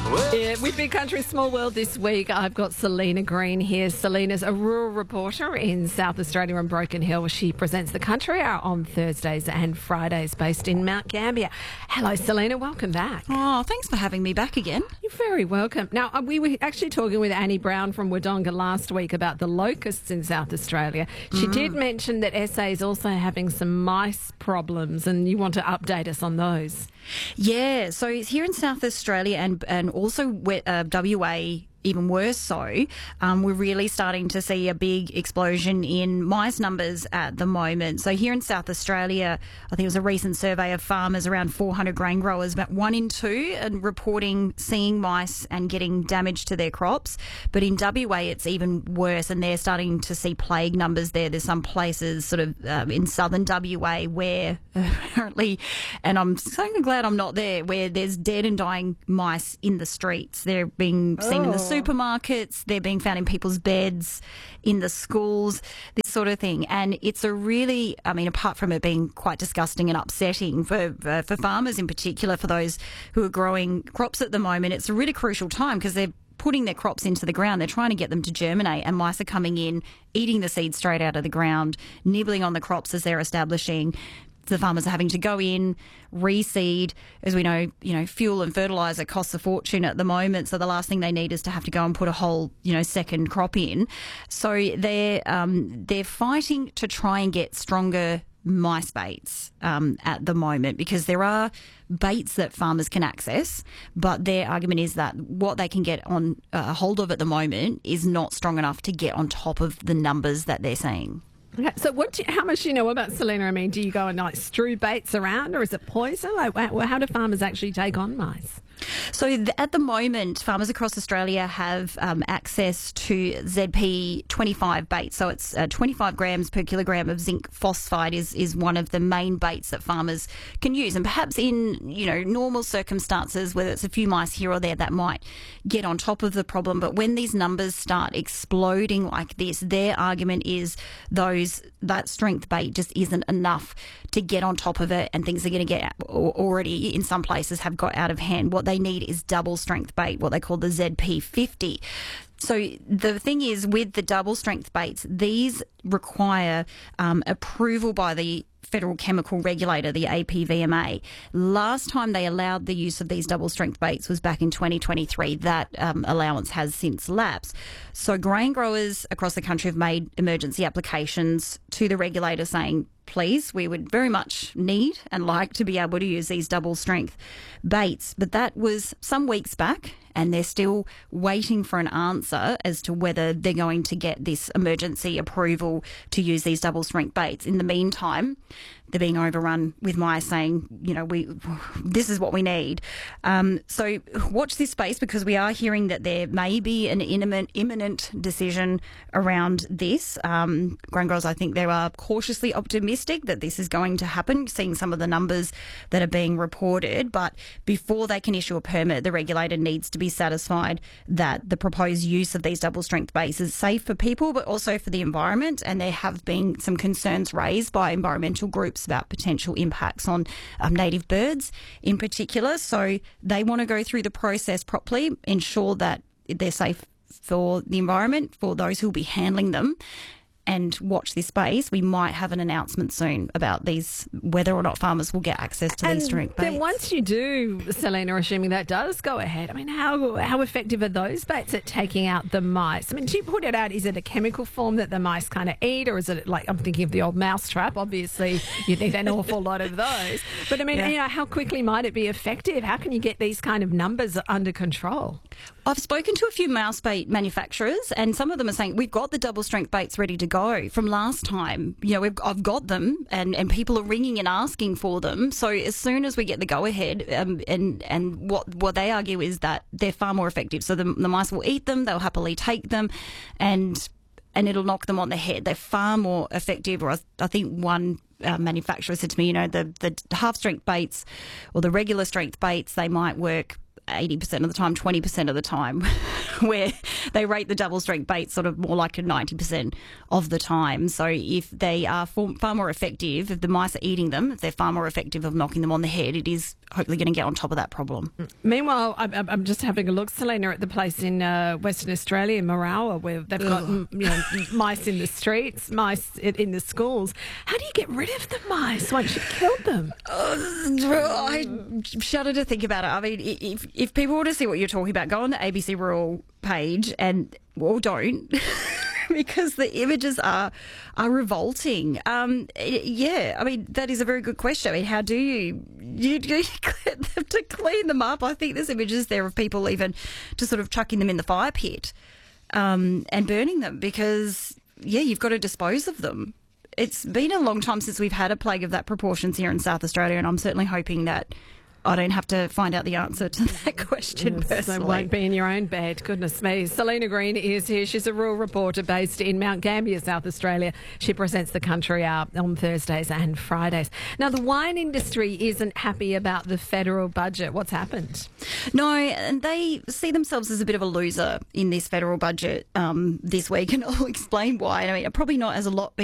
Yeah, with Big Country Small World this week, I've got Selena Green here. Selena's a rural reporter in South Australia and Broken Hill. She presents the Country Hour on Thursdays and Fridays based in Mount Gambier. Hello, Selena. Welcome back. Oh, thanks for having me back again. You're very welcome. Now, we were actually talking with Annie Brown from Wodonga last week about the locusts in South Australia. She did mention that SA is also having some mice problems, and you want to update us on those. Yeah, so here in South Australia and also WA, even worse so, we're really starting to see a big explosion in mice numbers at the moment. So here in South Australia, I think it was a recent survey of farmers, around 400 grain growers, about 1 in 2 are reporting seeing mice and getting damage to their crops. But in WA, it's even worse, and they're starting to see plague numbers there. There's some places sort of in southern WA where apparently, and I'm so glad I'm not there, where there's dead and dying mice in the streets. They're being seen in the supermarkets, they're being found in people's beds, in the schools, this sort of thing. And it's a really, I mean, apart from it being quite disgusting and upsetting for farmers in particular, for those who are growing crops at the moment, it's a really crucial time because they're putting their crops into the ground. They're trying to get them to germinate, and mice are coming in, eating the seeds straight out of the ground, nibbling on the crops as they're establishing. The farmers are having to go in, reseed. As we know, fuel and fertiliser costs a fortune at the moment. So the last thing they need is to have to go and put a whole, second crop in. So they're fighting to try and get stronger mice baits at the moment, because there are baits that farmers can access, but their argument is that what they can get on hold of at the moment is not strong enough to get on top of the numbers that they're seeing. Okay, so how much do you know about, Selena? I mean, do you go and strew baits around, or is it poison? How do farmers actually take on mice? So at the moment, farmers across Australia have access to ZP 25 baits. So it's 25 grams per kilogram of zinc phosphide is one of the main baits that farmers can use. And perhaps in, normal circumstances, whether it's a few mice here or there, that might get on top of the problem. But when these numbers start exploding like this, their argument is that strength bait just isn't enough to get on top of it, and things are going to get already in some places have got out of hand. What they need is double strength bait, what they call the ZP50. So the thing is, with the double strength baits, these require approval by the Federal Chemical Regulator, the APVMA. Last time they allowed the use of these double strength baits was back in 2023. That allowance has since lapsed. So grain growers across the country have made emergency applications to the regulator saying, please, we would very much need and like to be able to use these double strength baits. But that was some weeks back, and they're still waiting for an answer as to whether they're going to get this emergency approval to use these double strength baits. In the meantime, they're being overrun with mice saying, this is what we need. So watch this space, because we are hearing that there may be an imminent decision around this. Grain growers, I think they are cautiously optimistic that this is going to happen, seeing some of the numbers that are being reported. But before they can issue a permit, the regulator needs to be satisfied that the proposed use of these double strength baits is safe for people, but also for the environment. And there have been some concerns raised by environmental groups about potential impacts on native birds in particular. So they want to go through the process properly, ensure that they're safe for the environment, for those who will be handling them. And watch this space. We might have an announcement soon about these, whether or not farmers will get access to these strength baits. Then once you do, Selena, assuming that does go ahead, I mean, how effective are those baits at taking out the mice? I mean, do you put it out, is it a chemical form that the mice kind of eat, or is it like, I'm thinking of the old mouse trap, obviously you need an awful lot of those. But I mean, how quickly might it be effective? How can you get these kind of numbers under control? I've spoken to a few mouse bait manufacturers, and some of them are saying, we've got the double strength baits ready to go from last time. I've got them, and people are ringing and asking for them. So as soon as we get the go ahead, and what they argue is that they're far more effective. So the mice will eat them, they'll happily take them, and it'll knock them on the head. They're far more effective. Or I think one manufacturer said to me, the half strength baits or the regular strength baits, they might work 80% of the time, 20% of the time. where they rate the double strength baits sort of more like a 90% of the time. So if they are far more effective, if the mice are eating them, if they're far more effective of knocking them on the head, it is hopefully going to get on top of that problem. Meanwhile, I'm just having a look, Selena, at the place in Western Australia, Marawa, where they've got mice in the streets, mice in the schools. How do you get rid of the mice once you've killed them? I shudder to think about it. I mean, if people want to see what you're talking about, go on the ABC Rural page don't. Because the images are revolting. I mean, that is a very good question. I mean, how do you to clean them up? I think there's images there of people even just sort of chucking them in the fire pit and burning them because, you've got to dispose of them. It's been a long time since we've had a plague of that proportions here in South Australia, and I'm certainly hoping that I don't have to find out the answer to that question personally. So won't be in your own bed. Goodness me. Selena Green is here. She's a rural reporter based in Mount Gambier, South Australia. She presents The Country Hour on Thursdays and Fridays. Now, the wine industry isn't happy about the federal budget. What's happened? No, and they see themselves as a bit of a loser in this federal budget this week, and I'll explain why. I mean, probably not as a lot